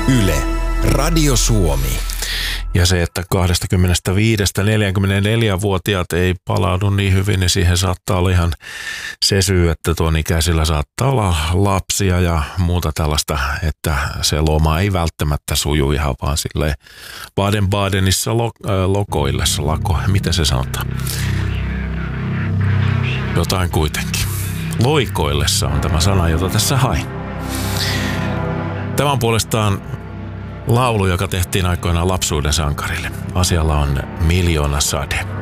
Yle, Radio Suomi. Ja se, että 25-44-vuotiaat ei palaudu niin hyvin, niin siihen saattaa olla ihan se syy, että tuon ikäisillä saattaa olla lapsia ja muuta tällaista, että se loma ei välttämättä suju ihan vaan silleen Baden-Badenissa lokoillessa, mitä se sanotaan? Jotain kuitenkin. Loikoillessa on tämä sana, jota tässä hain. Tämä on puolestaan laulu, joka tehtiin aikoinaan lapsuuden sankarille. Asialla on Miljoona sade.